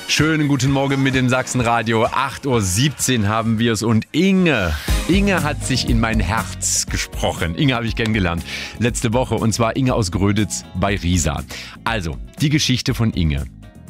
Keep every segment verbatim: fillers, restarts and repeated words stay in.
Schönen guten Morgen mit dem Sachsenradio. acht Uhr siebzehn haben wir es und Inge, Inge hat sich in mein Herz gesprochen. Inge habe ich kennengelernt letzte Woche und zwar Inge aus Gröditz bei Riesa. Also, die Geschichte von Inge.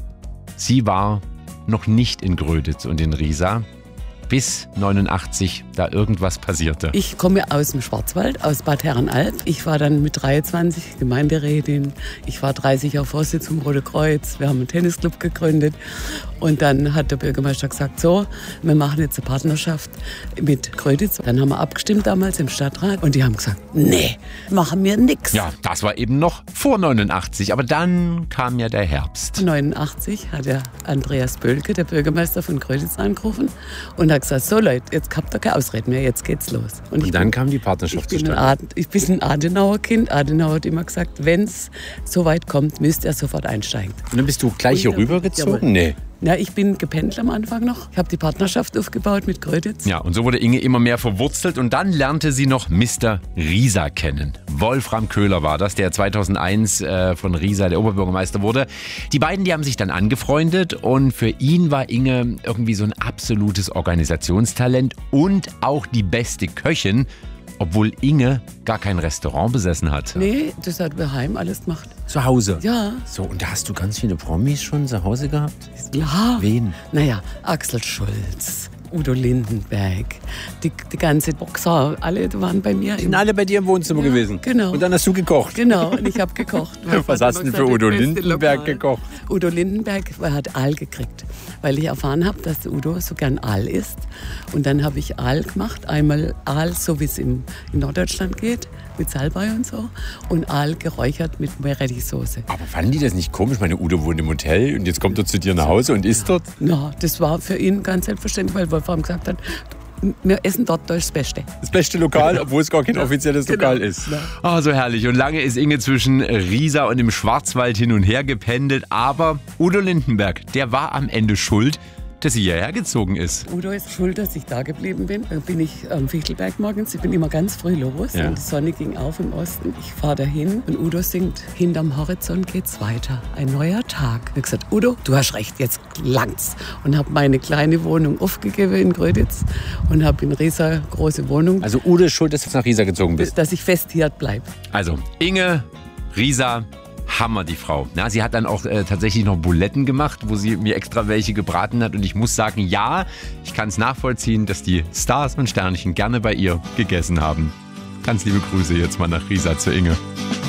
Sie war noch nicht in Gröditz und in Riesa, bis neunundachtzig da irgendwas passierte. Ich komme aus dem Schwarzwald, aus Bad Herrenalb. Ich war dann mit dreiundzwanzig Gemeinderätin. Ich war dreißig Jahre Vorsitzende vom Rote Kreuz. Wir haben einen Tennisclub gegründet. Und dann hat der Bürgermeister gesagt, so, wir machen jetzt eine Partnerschaft mit Gröditz. Dann haben wir abgestimmt damals im Stadtrat. Und die haben gesagt, nee, machen wir nix. Ja, das war eben noch vor neunundachtzig. Aber dann kam ja der Herbst. neunundachtzig hat der Andreas Bölke, der Bürgermeister von Gröditz, angerufen und hat gesagt, so Leute, jetzt habt ihr keine Ausreden mehr, jetzt geht's los. Und, und dann bin, kam die Partnerschaft ich bin, ein ich bin ein Adenauer-Kind. Adenauer hat immer gesagt, wenn es so weit kommt, müsst ihr sofort einsteigen. Und dann bist du gleich hier rübergezogen? Nee. Ja, ich bin gependelt am Anfang noch. Ich habe die Partnerschaft aufgebaut mit Gröditz. Ja, und so wurde Inge immer mehr verwurzelt und dann lernte sie noch Mister Riesa kennen. Wolfram Köhler war das, der zweitausendeins äh, von Riesa der Oberbürgermeister wurde. Die beiden, die haben sich dann angefreundet und für ihn war Inge irgendwie so ein absolutes Organisationstalent und auch die beste Köchin, obwohl Inge gar kein Restaurant besessen hat. Nee, das hat daheim alles gemacht. Zu Hause? Ja. So, und da hast du ganz viele Promis schon zu Hause gehabt? Ja. Wen? Naja, Axel Schulz, Udo Lindenberg, die, die ganze Boxer, alle waren bei mir. Die sind alle bei dir im Wohnzimmer ja, gewesen? Genau. Und dann hast du gekocht? Genau, und ich habe gekocht. Was hast du denn für Udo Lindenberg gekocht? Udo Lindenberg hat Aal gekriegt, weil ich erfahren habe, dass der Udo so gern Aal isst. Und dann habe ich Aal gemacht, einmal Aal, so wie es in Norddeutschland geht, mit Salbei und so, und Aal geräuchert mit Meerrettichsoße. Aber fanden die das nicht komisch? Meine Udo wohnt im Hotel und jetzt kommt er zu dir nach Hause und isst dort? Ja, das war für ihn ganz selbstverständlich, weil Wolfram gesagt hat, wir essen dort das Beste. Das beste Lokal, obwohl es gar kein offizielles genau. Lokal ist. Ah, oh, so herrlich. Und lange ist Inge zwischen Riesa und dem Schwarzwald hin und her gependelt. Aber Udo Lindenberg, der war am Ende schuld, dass sie hierher gezogen ist. Udo ist schuld, dass ich da geblieben bin. Da bin ich am Fichtelberg morgens. Ich bin immer ganz früh los. Ja. Und die Sonne ging auf im Osten. Ich fahre dahin und Udo singt, hinterm Horizont geht's weiter. Ein neuer Tag. Ich habe gesagt, Udo, du hast recht, jetzt langt's. Und habe meine kleine Wohnung aufgegeben in Gröditz und habe in Riesa große Wohnung. Also Udo ist schuld, dass du nach Riesa gezogen bist? Dass ich fest hier bleibe. Also Inge, Riesa, Hammer, die Frau. Na, sie hat dann auch äh, tatsächlich noch Buletten gemacht, wo sie mir extra welche gebraten hat. Und ich muss sagen, ja, ich kann es nachvollziehen, dass die Stars und Sternchen gerne bei ihr gegessen haben. Ganz liebe Grüße jetzt mal nach Riesa zu Inge.